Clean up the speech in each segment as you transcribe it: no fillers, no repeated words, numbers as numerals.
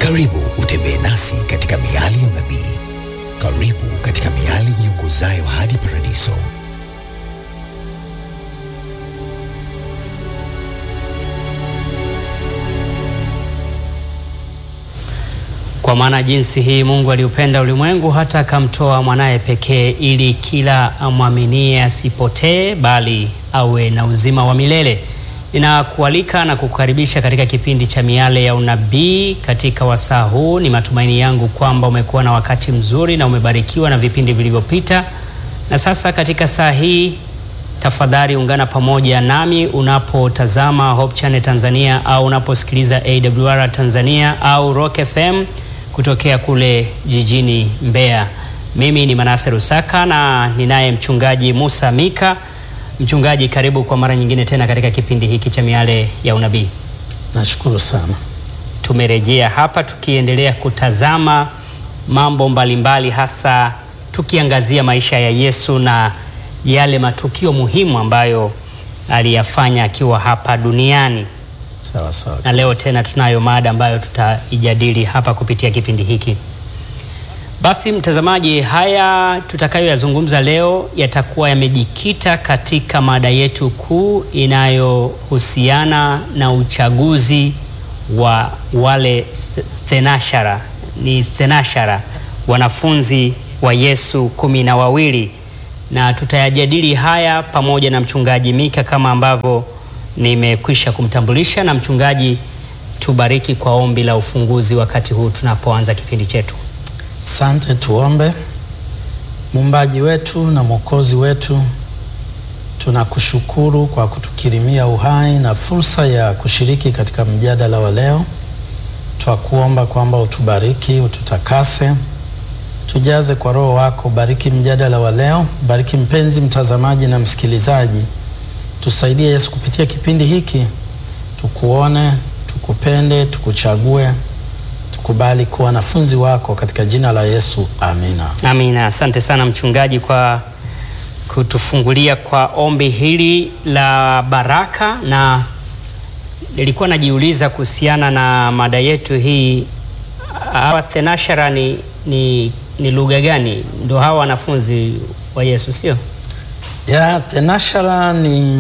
Karibu utembee nasi katika miali ya unabii. Karibu katika miali iongozayo hadi paradiso. Kwa maana jinsi hii Mungu aliupenda ulimwengu hata akamtoa mwanaye pekee, ili kila amwaminie asipotee bali awe na uzima wa milele. Ninakualika na kukukaribisha katika kipindi cha miale ya unabii katika wasaa huu. Ni matumaini yangu kwamba umekuwa na wakati mzuri na umebarikiwa na vipindi vilivyopita. Na sasa katika saa hii, tafadhali ungana pamoja nami unapotazama Hope Channel Tanzania au unaposikiliza AWR Tanzania au Rock FM kutokea kule jijini Mbeya. Mimi ni Manase Rusaka na ninaye mchungaji Musa Mika. Mchungaji, karibu kwa mara nyingine tena katika kipindi hiki cha miale ya unabii. Nashukuru sana. Tumerejea hapa tukiendelea kutazama mambo mbalimbali, hasa tukiangazia maisha ya Yesu na yale matukio muhimu ambayo aliyafanya akiwa hapa duniani. Sawa sawa. Na leo tena tunayo mada ambayo tutaijadili hapa kupitia kipindi hiki. Basi mtazamaji, haya tutakayoyazungumza leo yatakuwa yamejikita katika mada yetu kuu inayohusiana na uchaguzi wa wale thenashara. Ni thenashara, wanafunzi wa Yesu 12, na tutayajadili haya pamoja na mchungaji Mika kama ambavyo nimekwisha kumtambulisha. Na mchungaji, tubariki kwa ombi la ufunguzi wakati huu tunapoanza kipindi chetu. Asante, tuombe. Muumbaji wetu na Mwokozi wetu, tunakushukuru kwa kutukirimia uhai na fursa ya kushiriki katika mjadala wa leo. Twakuomba kwamba utubariki, ututakase, tujaze kwa Roho wako. Bariki mjadala wa leo, bariki mpenzi mtazamaji na msikilizaji. Tusaidie Yesu kupitia kipindi hiki, tukuone, tukupende, tukuchague, tukubali kuwa wanafunzi wako katika jina la Yesu. Amina. Amina. Asante sana mchungaji kwa kutufungulia kwa ombi hili la baraka, na nilikuwa najiuliza kuhusiana na mada yetu hii. Hawa thenashara ni lugha gani? Ndio hawa wanafunzi wa Yesu, sio? Ya, thenashara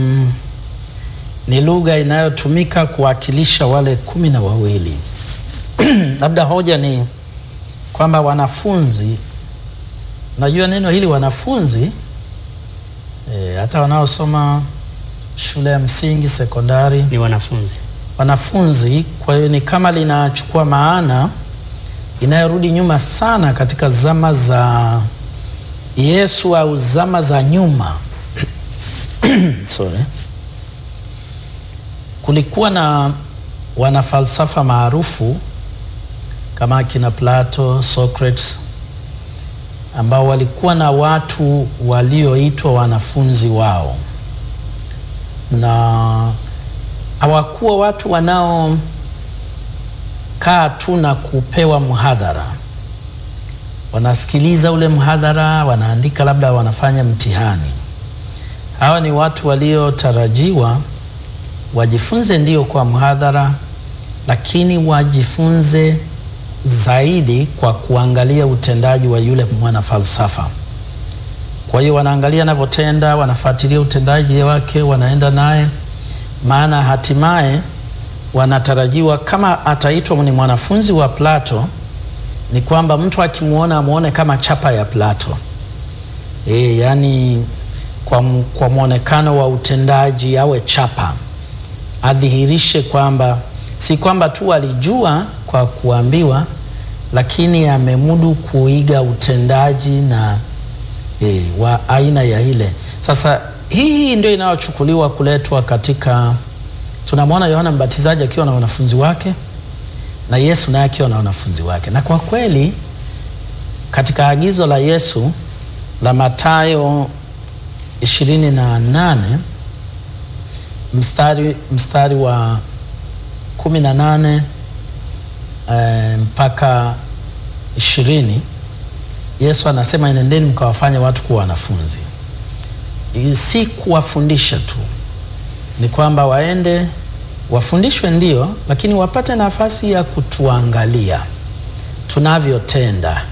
ni lugha inayotumika kuwakilisha wale 12. Labda hoja ni kwamba wanafunzi, najua neno hili wanafunzi, hata wanaosoma shule ya msingi, sekondari ni wanafunzi. Kwa hiyo ni kama linachukua maana inayorudi nyuma sana katika zama za Yesu au zama za nyuma. Sorry. Kulikuwa na wanafalsafa maarufu kama kina Plato, Socrates, ambao walikuwa na watu walioitwa wanafunzi wao, na hawakuwa watu wanaokaa tu na kupewa mhadhara. Wanasikiliza ule mhadhara, wanaandika, labda wanafanya mtihani. Hawa ni watu waliotarajiwa wajifunze ndio kwa mhadhara, lakini wajifunze zaidi kwa kuangalia utendaji wa yule mwana falsafa. Kwa hiyo wanaangalia anavyotenda, wanafuatilia utendaji wake, wanaenda naye, maana hatimaye wanatarajiwa kama ataitwa ni mwanafunzi wa Plato, ni kwamba mtu akimuona amuone kama chapa ya Plato. Yani kwa mwonekano wa utendaji awe chapa, adhihirishe kwamba si kwamba tu alijua kwa kuambiwa, lakini amemudu kuiga utendaji na wa aina ya ile. Sasa hii ndio inayochukuliwa kuletwa katika, tunamwona Yohana Mbatizaji akiwa na wanafunzi wake na Yesu naye akiwa na wanafunzi wake. Na kwa kweli katika agizo la Yesu la Mathayo 28 mstari wa 18 mpaka 20, Yesu anasema enendeni mkawafanye watu kuwa wanafunzi. Si kuwafundisha tu, ni kwamba waende wafundishwe ndio, lakini wapate nafasi ya kutuangalia. tunavyotenda,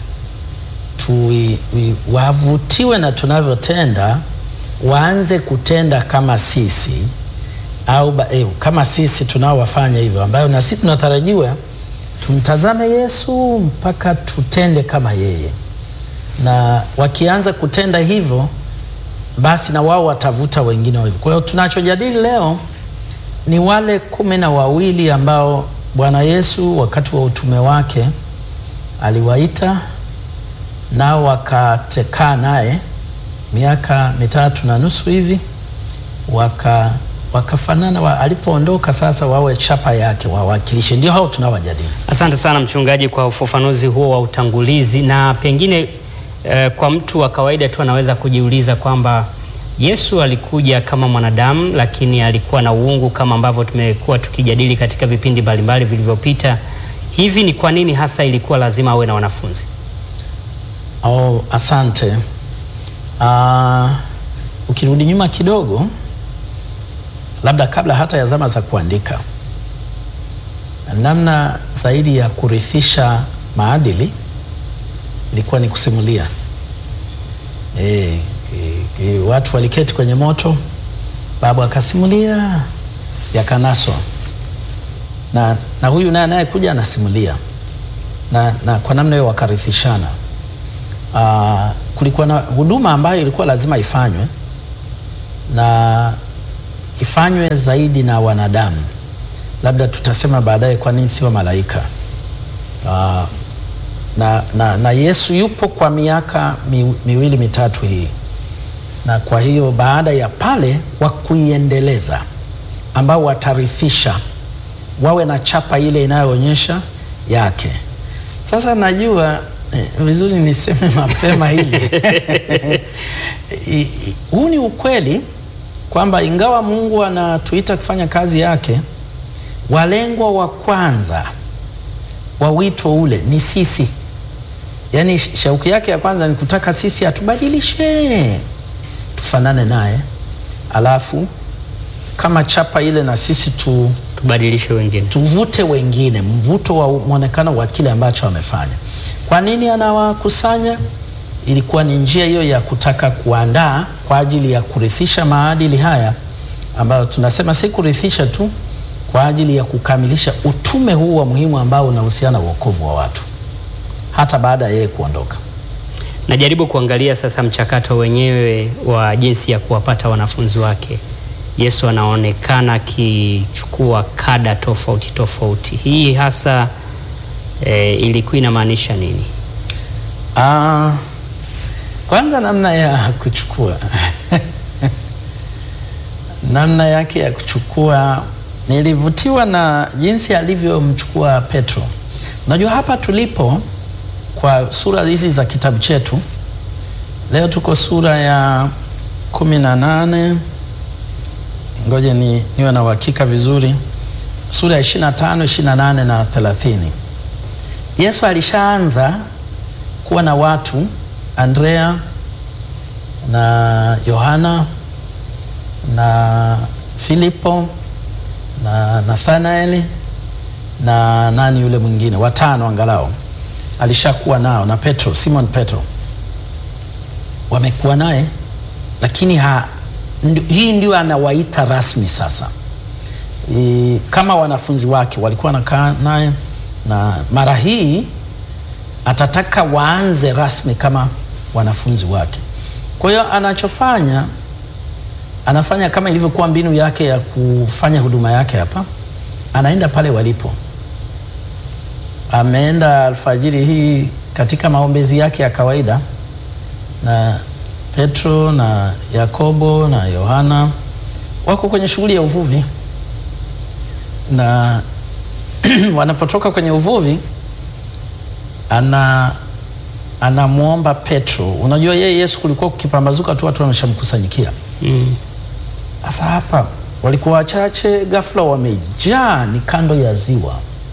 wavutiwe na tunavyotenda, waanze kutenda kama sisi au kama sisi tunaowafanya hivyo, ambayo na sisi tunatarajiwa tumtazame Yesu mpaka tutende kama yeye. Na wakianza kutenda hivyo, basi na wao watavuta wengine hivyo. Kwa hiyo tunachojadili leo ni wale 12 ambao Bwana Yesu wakati wa utume wake aliwaita, nao wakatekaa naye miaka 3.5 hivi, wakafanana. Alipoondoka sasa wawe chapa yake, wawakilishe. Ndio hao tunawajadili. Asante sana mchungaji kwa ufafanuzi huo wa utangulizi. Na pengine kwa mtu wa kawaida tu anaweza kujiuliza kwamba Yesu alikuja kama mwanadamu, lakini alikuwa na uungu kama ambavyo tumekuwa tukijadili katika vipindi mbalimbali vilivyopita. Hivi ni kwa nini hasa ilikuwa lazima awe na wanafunzi? Asante. Ukirudi nyuma kidogo, labda kabla hata ya zama za kuandika, namna zaidi ya kurithisha maadili ilikuwa ni kusimulia. Watu waliketi kwenye moto, babu akasimulia, yakanaswa, na huyu naye kuja anasimulia, na kwa namna hiyo wakarithishana. Kulikuwa na huduma ambayo ilikuwa lazima ifanywe, na ifanywe zaidi na wanadamu. Labda tutasema baadaye kwa nini sio malaika. Na Yesu yupo kwa miaka 2-3 hii, na kwa hiyo baada ya pale wa kuiendeleza, ambao watarithisha, wawe na chapa ile inayoonyesha yake. Sasa najua vizuri niseme mapema hili huu ni ukweli kwamba ingawa Mungu anatuita kufanya kazi yake, walengwa wa kwanza wa wito ule ni sisi. Yaani shauku yake ya kwanza ni kutaka sisi atubadilishe, tufanane naye, alafu kama chapa ile na sisi tubadilishe wengine, tuvute wengine, mvuto wa muonekano wa kile ambacho amefanya. Kwa nini anawakusanya? Ilikuwa ni njia hiyo ya kutaka kuandaa kwa ajili ya kurithisha maadili haya, ambayo tunasema si kurithisha tu, kwa ajili ya kukamilisha utume huu wa muhimu ambao unahusiana wokovu wa watu hata baada ya yeye kuondoka. Najaribu kuangalia sasa mchakato wenyewe wa jinsi ya kuwapata wanafunzi wake. Yesu anaonekana akichukua kada tofauti tofauti. Hii hasa ilikuwa inamaanisha nini? Kwanza namna ya kuchukua namna yake ya kuchukua, nilivutiwa na jinsi alivyomchukua Petro. Unajua hapa tulipo kwa sura hizi za kitabu chetu, leo tuko sura ya 18. Ngoje niwe na uhakika vizuri. Sura ya 25, 28 na 30. Yesu alishaanza kuwa na watu, Andrea na Yohana na Filipo na Nathanaeli na nani yule mwingine, 5 angalau alishakuwa nao, na Petro, Simon Petro wamekuwa naye, lakini hii ndio anawaita rasmi sasa. Kama wanafunzi wake walikuwa wanakaa naye, na mara hii atataka waanze rasmi kama wanafunzi wake. Kwa hiyo anafanya kama ilivyokuwa mbinu yake ya kufanya huduma yake hapa. Anaenda pale walipo. Ameenda alfajiri hii katika maombezi yake ya kawaida, na Petro na Yakobo na Yohana wako kwenye shughuli ya uvuvi, na wanapotoka kwenye uvuvi anamuomba Petro. Unajua yeye Yesu kulikuwa kukipambazuka tu watu wameshamkusanyikia. Sasa hapa walikuwa wachache, ghafla wamejaa, ni kando ya ziwa.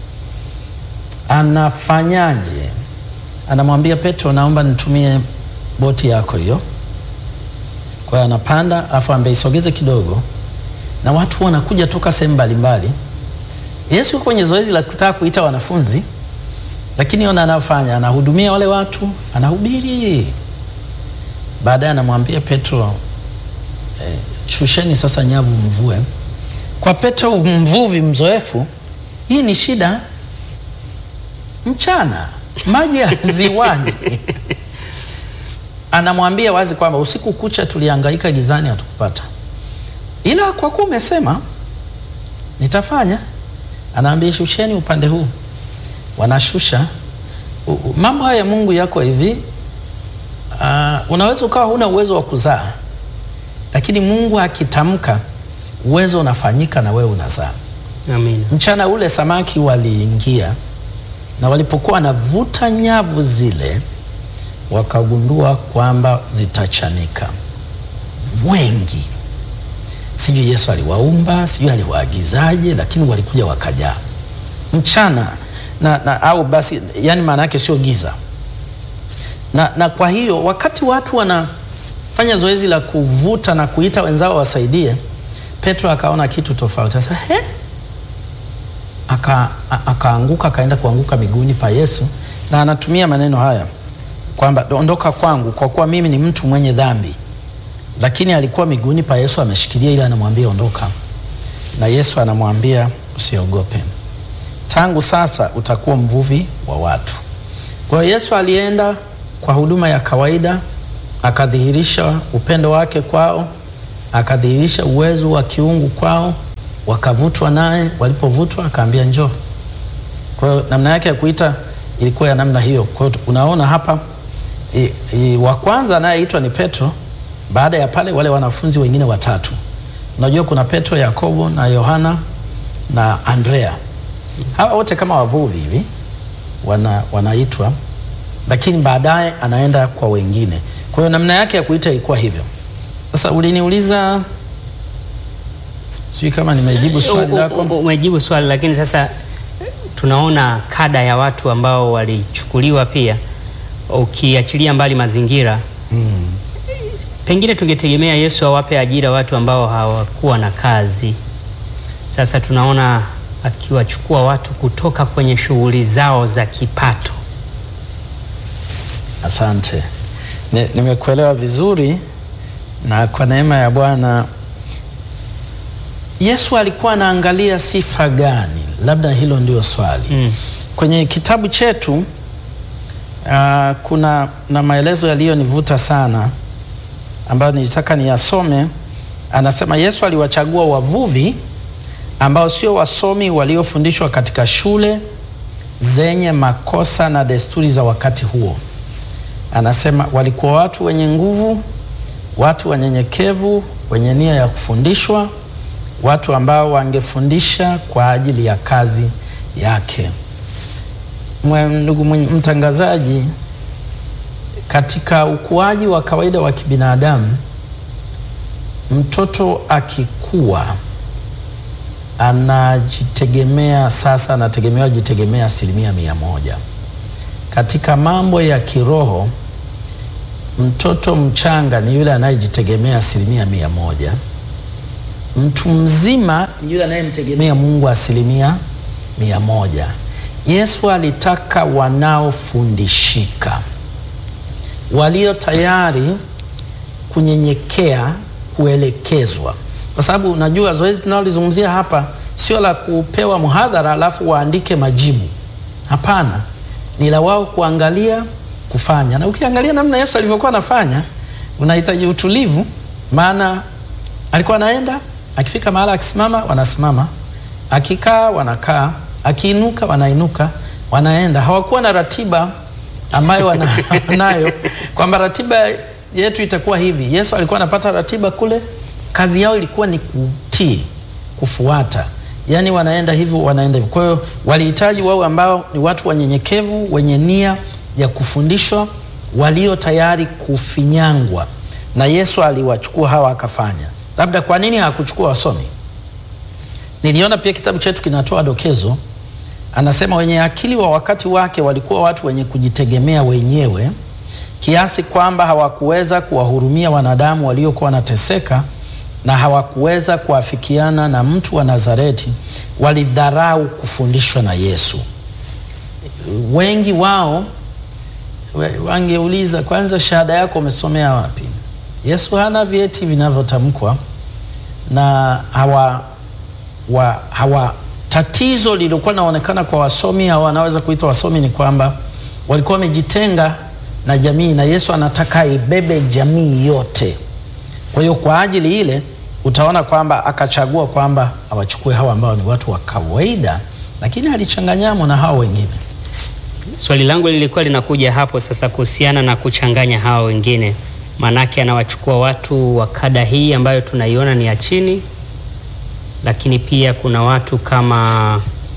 Anafanyaje? Anamwambia Petro, naomba nitumie boti yako hiyo. Kwa hiyo anapanda, afu ambaisogeze kidogo, na watu wanakuja toka sehemu mbalimbali. Yesu yuko kwenye zoezi la kutaka kuita wanafunzi, lakini ona anafanya, anahudumia wale watu, anahubiri. Baadaye anamwambia Petro, shusheni sasa nyavu mvue. Kwa Petro mvuvi mzoefu, hii ni shida. Mchana maji ya ziwani. Anamwambia wazi kwamba usiku kucha tulihangaika gizani hatukupata, ila kwa kuwa umesema nitafanya. Anaambia shusheni upande huu. Wanashusha. Mambo haya ya Mungu yako hivi. Unaweza ukawa huna uwezo wa kuzaa, lakini Mungu akitamka uwezo unafanyika na wewe unazaa. Amen. Mchana ule samaki waliingia, na walipokuwa wanavuta nyavu zile wakagundua kwamba zitachanika. Wengi. Sijui Yesu aliwaumba, sijui aliwaagizaje, lakini walikuja wakajaa. Mchana na au basi, yani maana yake sio giza. Na kwa hiyo wakati watu wanafanya zoezi la kuvuta na kuita wenzao wasaidie, Petro akaona kitu tofauti. Sasa akaanguka, akaenda kuanguka miguuni pa Yesu, na anatumia maneno haya kwamba ondoka kwangu kwa kuwa mimi ni mtu mwenye dhambi. Lakini alikuwa miguuni pa Yesu ameshikilia, ile anamwambia ondoka. Na Yesu anamwambia usiogope, tangu sasa utakuwa mvuvi wa watu. Kwa hiyo Yesu alienda kwa huduma ya kawaida, akadhihirisha upendo wake kwao, akadhihirisha uwezo wa kiungu kwao, wakavutwa naye. Walipovutwa akaambia njoo. Kwa hiyo namna yake ya kuita ilikuwa ya namna hiyo. Kwa hiyo unaona hapa wa kwanza anayeitwa ni Petro. Baada ya pale wale wanafunzi wengine watatu. Unajua kuna Petro, Yakobo na Yohana na Andrea. Hawa wote kama wavuvi hivi wanaitwa, lakini baadaye anaenda kwa wengine. Kwa hiyo namna yake ya kuita ilikuwa hivyo. Sasa uliniuliza, sijui kama nimejibu swali lako. Umejibu swali, lakini sasa tunaona kada ya watu ambao walichukuliwa pia, ukiachilia mbali mazingira. Pengine tungetegemea Yesu awape ajira watu ambao hawakuwa na kazi. Sasa tunaona akiwachukua watu kutoka kwenye shughuli zao za kipato. Asante. Nimekuelewa vizuri, na kwa neema ya Bwana. Yesu alikuwa anaangalia sifa gani? Labda hilo ndio swali. Kwenye kitabu chetu kuna na maelezo yaliyonivuta sana ambayo nilitaka niyasome. Anasema Yesu aliwachagua wavuvi ambao sio wasomi waliofundishwa katika shule zenye makosa na desturi za wakati huo. Anasema walikuwa watu wenye nguvu, watu wanyenyekevu, wenye nia ya kufundishwa, watu ambao wangefundisha kwa ajili ya kazi yake. Ndugu mtangazaji, katika ukuaji wa kawaida wa kibinadamu, mtoto akikua anajitegemea. Sasa anategemewa jitegemea 100%. Katika mambo ya kiroho, mtoto mchanga ni yule anayejitegemea 100%. Mtu mzima ni yule anayemtegemea Mungu 100%. Yesu alitaka wanaofundishika, walio tayari kunyenyekea, kuelekezwa. Kwa sababu unajua zoezi tunalozungumzia hapa sio la kupewa muhadhara alafu waandike majibu. Hapana, ni la wao kuangalia, kufanya. Na ukiangalia namna Yesu alivyokuwa anafanya, unahitaji utulivu, maana alikuwa anaenda, akifika mahala akisimama wanasimama, akikaa wanakaa, akiinuka wanainuka, wanaenda. Hawakuwa na ratiba ambayo wanayo kwamba ratiba yetu itakuwa hivi. Yesu alikuwa anapata ratiba kule. Kazi yao ilikuwa ni kutii, kufuata. Yaani wanaenda hivyo, wanaenda hivyo. Kwa hiyo walihitaji wao ambao ni watu wanyenyekevu, wenye nia ya kufundishwa, walio tayari kufinyangwa. Na Yesu aliwachukua hawa akafanya. Labda kwa nini hakuchukua wasomi? Niliona pia kitabu chetu kinatoa dokezo. Anasema wenye akili wa wakati wake walikuwa watu wenye kujitegemea wenyewe, kiasi kwamba hawakuweza kuwahurumia wanadamu waliokuwa wanateseka, na hawakuweza kuafikiana na mtu wa Nazareti. Walidharau kufundishwa na Yesu. wengi wao wangeuliza, kwanza shahada yako umesomea wapi? Yesu hana vyeti vinavyotamkwa, na tatizo lilikuwa linaonekana kwa wasomi au wanaweza kuitwa wasomi ni kwamba walikuwa wamejitenga na jamii, na Yesu anataka ibebe jamii yote. Kwa hiyo kwa ajili ile utaona kwamba akachagua kwamba awachukue hawa ambao ni watu wa kawaida, lakini alichanganyamo na hao wengine. Swali langu lilikuwa linakuja hapo sasa kuhusiana na kuchanganya hao wengine. Manake anawachukua watu wa kada hii ambayo tunaiona ni ya chini, lakini pia kuna watu kama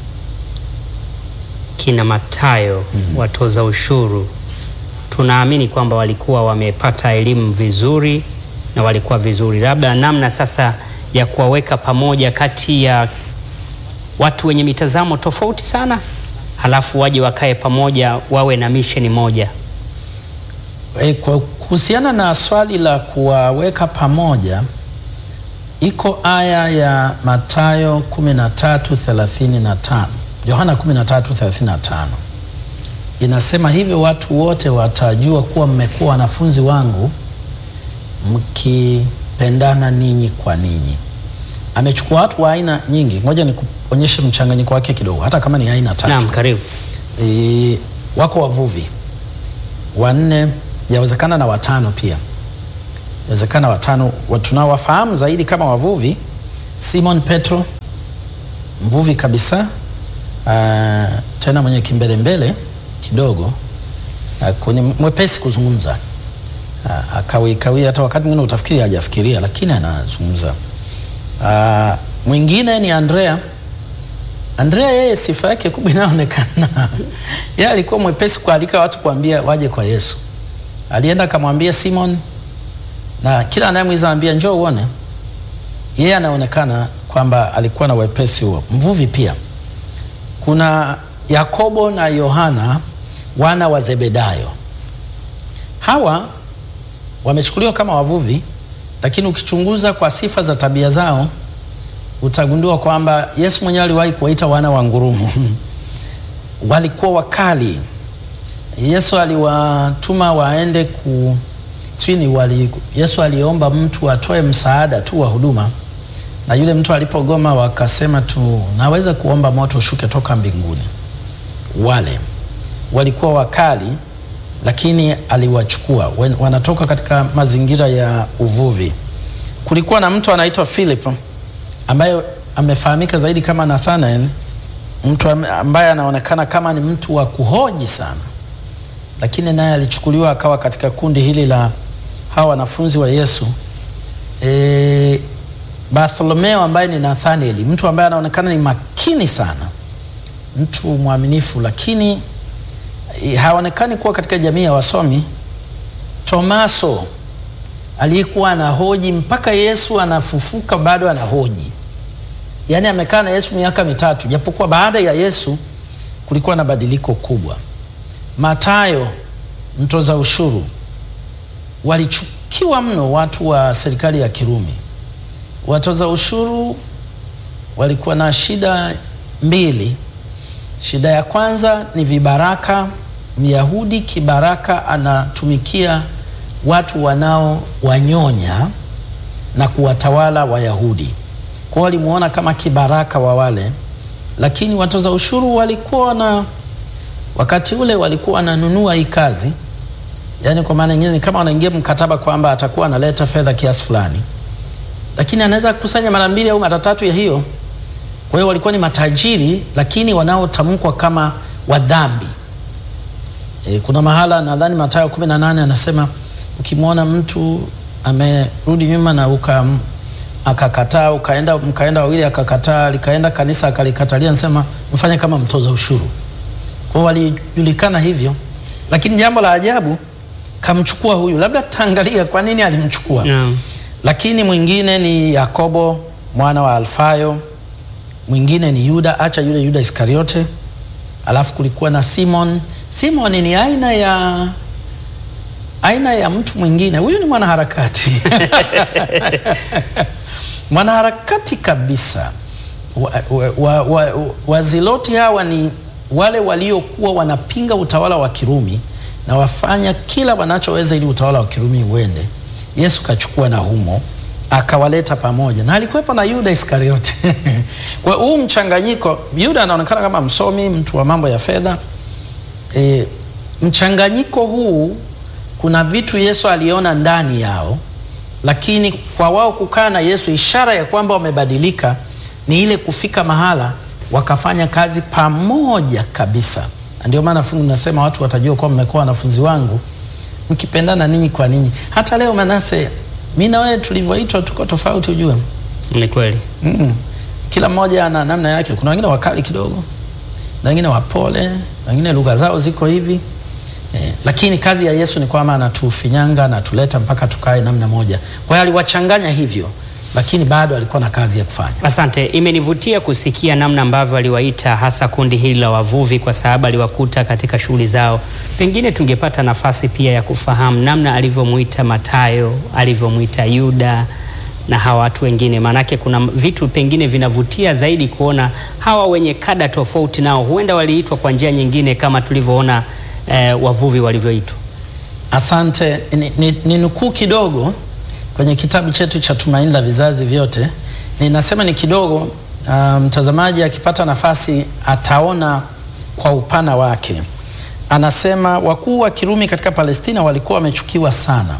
kina Mathayo, watoza ushuru. Tunaamini kwamba walikuwa wamepata elimu vizuri na walikuwa vizuri. Labda namna sasa ya kuwaweka pamoja kati ya watu wenye mitazamo tofauti sana, halafu waje wakae pamoja wawe na mission moja. Kwa kuhusiana na swali la kuwaweka pamoja, iko aya ya Mathayo 13:35, Yohana 13:35. Inasema hivyo, watu wote watajua kuwa mmekuwa wanafunzi wangu mkipendana ninyi kwa ninyi. Amechukua watu wa aina nyingi. Ngoja nikuonyeshe mchanganyiko wake kidogo, hata kama ni aina 3. Naam, karibu. Wako wavuvi 4, yawezekana na 5 pia. Yawezekana 5 tunawafahamu zaidi kama wavuvi. Simon Petro, mvuvi kabisa, tena mwenye kimbelembele kidogo, kwenye mwepesi kuzungumza, akawia hata wakati mwingine utafikiri hajafikiria, lakini anazungumza. Mwingine ni Andrea. Andrea yeye sifa yake kubwa inaonekana yeye alikuwa mwepesi kualika watu kuambia waje kwa Yesu. Alienda akamwambia Simon, na kila anayemwiza anambia njoo uone. Yeye anaonekana kwamba alikuwa na wepesi huo. Mvuvi pia. Kuna Yakobo na Yohana, wana wa Zebedayo. Hawa wamechukuliwa kama wavuvi, lakini ukichunguza kwa sifa za tabia zao utagundua kwamba Yesu mwenyewe aliwahi kuwaita wana wa ngurumo. Walikuwa wakali. Yesu aliwatuma waende Yesu aliomba mtu atoe msaada tu wa huduma, na yule mtu alipogoma wakasema tu naweza kuomba moto ushuke toka mbinguni. Wale walikuwa wakali, lakini aliwachukua. Wanatoka katika mazingira ya uvuvi. Kulikuwa na mtu anaitwa Philip ambaye amefahamika zaidi kama Nathanael, mtu ambaye anaonekana kama ni mtu wa kuhoji sana, lakini naye alichukuliwa akawa katika kundi hili la hawa wanafunzi wa Yesu. Bartholomeo ambaye ni Nathanael, mtu ambaye anaonekana ni makini sana, mtu mwaminifu, lakini haonekani kuwa katika jamii ya wasomi. Tomaso aliyekuwa anahoji mpaka Yesu anafufuka bado anahoji. Yaani amekaa na Yesu miaka 3, japokuwa baada ya Yesu kulikuwa na badiliko kubwa. Mathayo, mtoza ushuru. Walichukiwa mno watu wa serikali ya Kirumi. Watoza ushuru walikuwa na shida 2. Shida ya kwanza ni vibaraka. Myahudi kibaraka anatumikia watu wanao wanyonya na kuwatawala Wayahudi. Kwa walimuona kama kibaraka wa wale. Lakini watoza ushuru walikuwa na, wakati ule walikuwa wananunua hii kazi. Yaani kwa maana nyingine kama wanaingia mkataba kwamba atakuwa analeta fedha kiasi fulani, lakini anaweza kukusanya mara 2 au mara 3 ya hiyo. Kwa hiyo walikuwa ni matajiri, lakini wanaotamkwa kama wadhambi. Kuna mahala nadhani Mathayo 18 anasema ukimwona mtu amerudi nyuma na akakataa, mkaenda wawili akakataa, likaenda kanisa akalikatalia, anasema mfanye kama mtoza ushuru. Kwa hiyo walijulikana hivyo. Lakini jambo la ajabu, kamchukua huyu. Labda tutaangalia kwa nini alimchukua. Lakini mwingine ni Yakobo mwana wa Alfayo. Mwingine ni Yuda, acha yule Yuda Iskariote. Alafu kulikuwa na Simon. Simon ni aina ya mtu mwingine. Huyu ni mwanaharakati. Mwanaharakati kabisa. Waziloti hawa ni wale waliokuwa wanapinga utawala wa Kirumi na wafanya kila wanachoweza ili utawala wa Kirumi uende. Yesu kachukua na humo akawaleta pamoja, na alikuwepo na Yuda Iskariote. Kwa huu mchanganyiko, Yuda anaonekana kama msomi, mtu wa mambo ya fedha. Mchanganyiko huu, kuna vitu Yesu aliona ndani yao, lakini kwa wao kukaa na Yesu, ishara ya kwamba wamebadilika ni ile kufika mahala wakafanya kazi pamoja kabisa. Ndio maana fungu nasema watu watajua kwa mmekuwa wanafunzi wangu mkipendana ninyi kwa ninyi. Hata leo Manase, mimi na wewe tulivyoitwa tuko tofauti, ujue. Ni kweli. Kila mmoja ana namna yake. Kuna wengine wakali kidogo, na wengine wapole, wengine lugha zao ziko hivi. Lakini kazi ya Yesu ni kwamba anatufinyanga na tuleta mpaka tukae namna moja. Kwa hiyo aliwachanganya hivyo, lakini bado alikuwa na kazi ya kufanya. Asante. Imenivutia kusikia namna ambavyo aliwaita hasa kundi hili la wavuvi, kwa sababu aliwakuta katika shughuli zao. Pengine tungepata nafasi pia ya kufahamu namna alivyomuita Mathayo, alivyomuita Yuda na hawa watu wengine. Maanake kuna vitu pengine vinavutia zaidi kuona hawa wenye kada tofauti nao huenda waliitwa kwa njia nyingine kama tulivyoona wavuvi walivyoitwa. Asante. Ni nukuu kidogo kwenye kitabu chetu cha Tumaini la Vizazi Vyote. Ninasema ni kidogo, mtazamaji akipata nafasi ataona kwa upana wake. Anasema wakuu wa Kirumi katika Palestina walikuwa wamechukiwa sana,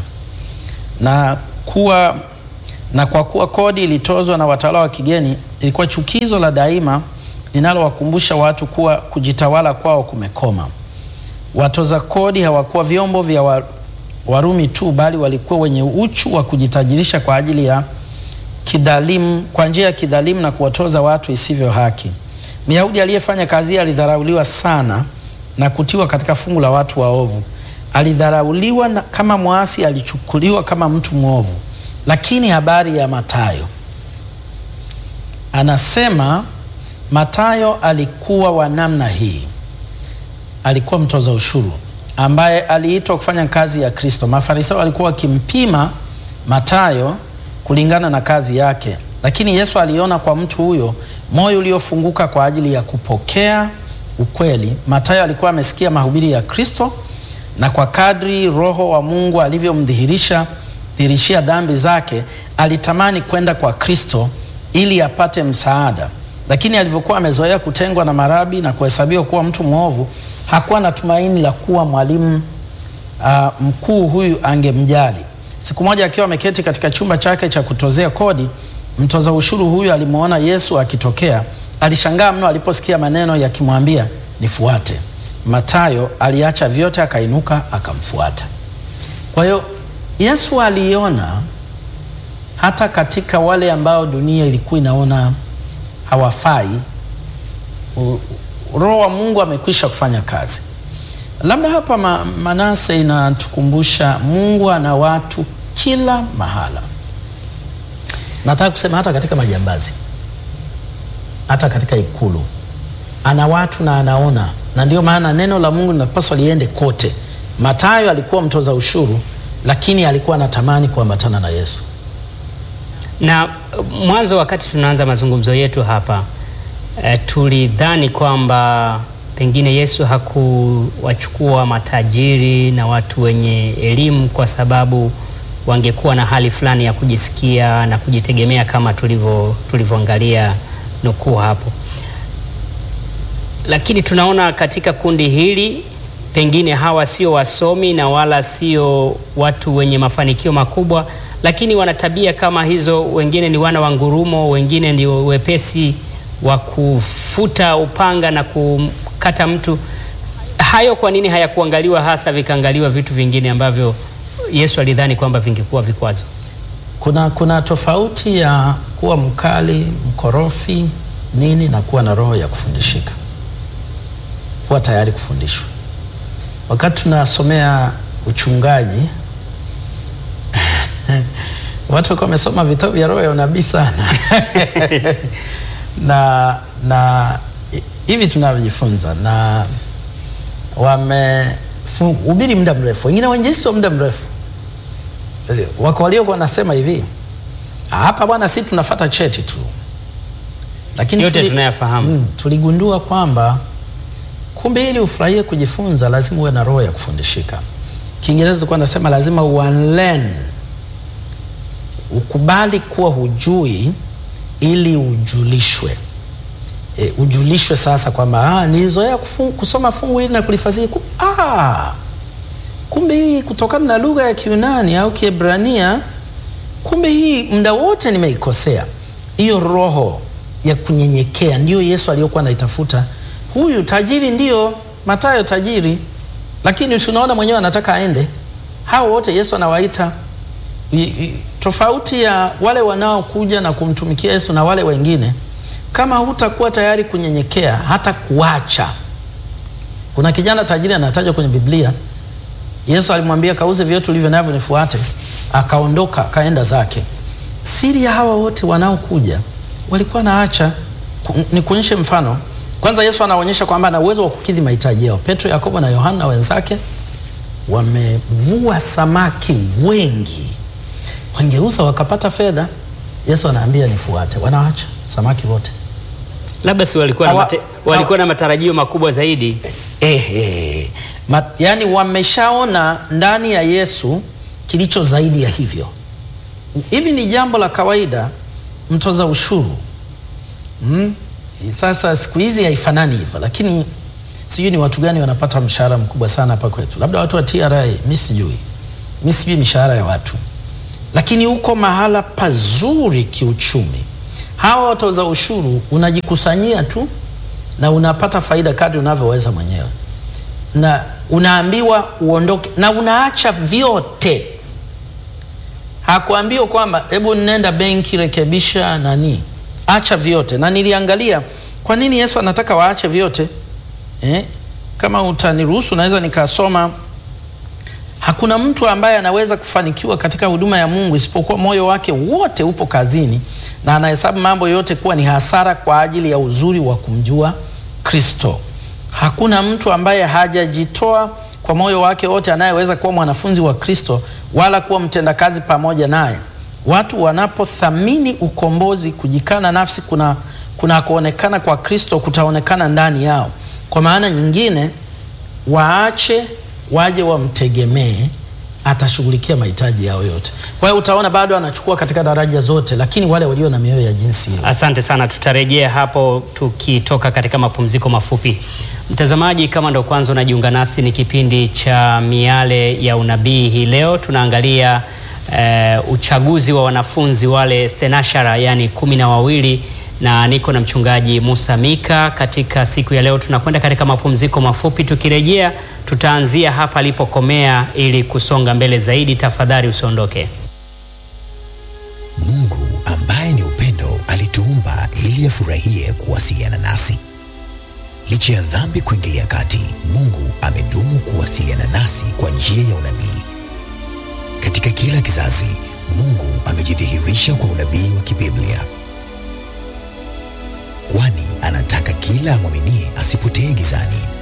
na kwa kuwa kodi ilitozwa na watawala wa kigeni, ilikuwa chukizo la daima linalowakumbusha watu kuwa kujitawala kwao kumekoma. Watoza kodi hawakuwa vyombo vya Warumi tu, bali walikuwa wenye uchu wa kujitajirisha kwa ajili ya kidhalimu, kwa njia ya kidhalimu na kuwatoza watu isivyo haki. Myahudi aliyefanya kazi alidharauliwa sana na kutiwa katika fungu la watu waovu. Alidharauliwa kama muasi, alichukuliwa kama mtu mwovu. Lakini habari ya Mathayo, anasema Mathayo alikuwa wa namna hii. Alikuwa mtoza ushuru ambaye aliitwa kufanya kazi ya Kristo. Mafarisayo walikuwa wakimpima Mathayo kulingana na kazi yake, lakini Yesu aliona kwa mtu huyo moyo uliofunguka kwa ajili ya kupokea ukweli. Mathayo alikuwa amesikia mahubiri ya Kristo, na kwa kadri Roho wa Mungu alivyomdhihirishia dhambi zake, alitamani kwenda kwa Kristo ili apate msaada. Lakini alivyokuwa amezoea kutengwa na marabi na kuhesabiwa kuwa mtu mwovu, hakuwa na tumaini la kuwa mwalimu mkuu huyu angemjali. Siku moja akiwa ameketi katika chumba chake cha kutozea kodi, mtoza ushuru huyu alimuona Yesu akitokea. Alishangaa mno aliposikia maneno yakimwambia, nifuate. Mathayo aliacha vyote akainuka akamfuata. Kwa hiyo Yesu aliona hata katika wale ambao dunia ilikuwa inaona hawafai, Roho wa Mungu amekwisha kufanya kazi. Labda hapa Manase inatukumbusha Mungu ana watu kila mahala. Nataka kusema hata katika majambazi, hata katika ikulu ana watu na anaona, na ndio maana neno la Mungu linapaswa liende kote. Mathayo alikuwa mtoza ushuru, lakini alikuwa anatamani kuambatana na Yesu. Na mwanzo wakati tunaanza mazungumzo yetu hapa, tulidhani kwamba pengine Yesu hakuwachukua matajiri na watu wenye elimu kwa sababu wangekuwa na hali fulani ya kujisikia na kujitegemea kama tulivyoangalia nukuu hapo. Lakini tunaona katika kundi hili pengine hawa sio wasomi na wala sio watu wenye mafanikio makubwa, lakini wana tabia kama hizo. Wengine ni wana wa ngurumo, wengine ndio wepesi wa kufuta upanga na kumkata mtu. Hayo kwa nini hayakuangaliwa hasa, vikaangaliwa vitu vingine ambavyo Yesu alidhani kwamba vingekuwa vikwazo? Kuna tofauti ya kuwa mkali, mkorofi, nini, na kuwa na roho ya kufundishika. Kuwa tayari kufundishwa. Wakati tunasomea uchungaji watu wako wamesoma vitabu vya roho ya unabii sana. na hivi tunavyojifunza, na wamehubiri muda mrefu, wengine wainjilisti wa muda mrefu. Wako waliokuwa wanasema hivi, hapa bwana sisi tunafuata cheti tu. Lakini yote tunayafahamu. Tuligundua kwamba Kumbe ili ufurahie kujifunza lazima uwe na roho ya kufundishika. Kiingereza kwa nasema lazima unlearn. Ukubali kuwa hujui ili ujulishwe. Ujulishwe sasa kwamba nilizoea kusoma fungu hili na kulifasiri. Kumbe hii kutokana na lugha ya Kiyunani au Kiebrania, kumbe hii muda wote nimeikosea. Hiyo roho ya kunyenyekea ndio Yesu aliyokuwa anaitafuta. Huyu tajiri ndio, Mathayo tajiri, lakini tunaona mwenyewe anataka aende. Hao wote Yesu anawaita. Tofauti ya wale wanaokuja na kumtumikia Yesu na wale wengine, kama hutakuwa tayari kunyenyekea hata kuacha. Kuna kijana tajiri anatajwa kwenye Biblia. Yesu alimwambia kauze vyote ulivyo navyo nifuate. Akaondoka, akaenda zake. Siri ya hawa wote wanaokuja walikuwa naacha. Nikuonyeshe mfano. Kwanza Yesu anaonyesha kwamba ana uwezo wa kukidhi mahitaji yao. Petro, Yakobo na Yohana na wenzake wamevua samaki wengi. Wangeuza wakapata fedha. Yesu anaambia nifuate. Wanaacha samaki wote. Labda si walikuwa na matarajio makubwa zaidi. Yani wameshaona ndani ya Yesu kilicho zaidi ya hivyo. Hivi ni jambo la kawaida mtoza ushuru. Sasa siku hizi haifanani hivyo, lakini sijui ni watu gani wanapata mshahara mkubwa sana hapa kwetu. Labda watu wa TRA, mimi sijui mishahara ya watu. Lakini huko mahala pazuri kiuchumi. Hawa watoza ushuru unajikusanyia tu na unapata faida kadri unavyoweza mwenyewe. Na unaambiwa uondoke na unaacha vyote. Hakuambiwa kwamba hebu nenda benki rekebisha nani. Acha vyote. Na niliangalia kwa nini Yesu anataka waache vyote. Kama utaniruhusu naweza nikasoma. Hakuna mtu ambaye anaweza kufanikiwa katika huduma ya Mungu isipokuwa moyo wake wote upo kazini na anahesabu mambo yote kuwa ni hasara kwa ajili ya uzuri wa kumjua Kristo. Hakuna mtu ambaye hajajitoa kwa moyo wake wote anayeweza kuwa mwanafunzi wa Kristo wala kuwa mtendakazi pamoja naye. Watu wanapothamini ukombozi, kujikana nafsi, kuna kuonekana kwa Kristo kutaonekana ndani yao. Kwa maana nyingine, waache waje wamtegemee, atashughulikia mahitaji yao yote. Kwa hiyo utaona bado anachukua katika daraja zote, lakini wale walio na mioyo ya jinsi hiyo. Asante sana, tutarejea hapo tukitoka katika mapumziko mafupi. Mtazamaji, kama ndo kwanza unajiunga nasi, ni kipindi cha Miale ya Unabii. Hii leo tunaangalia uchaguzi wa wanafunzi wale thenashara, yani 12, na niko na mchungaji Musa Mika. Katika siku ya leo tunakwenda katika mapumziko mafupi. Tukirejea tutaanzia hapa alipokomea ili kusonga mbele zaidi. Tafadhali usiondoke. Mungu ambaye ni upendo alituumba ili afurahie kuwasiliana nasi. Licha ya dhambi kuingilia kati, Mungu amedumu kuwasiliana nasi kwa njia ya unabii. Katika kila kizazi, Mungu amejidhihirisha kwa unabii wa kibiblia, kwani anataka kila amwaminie asipotee gizani.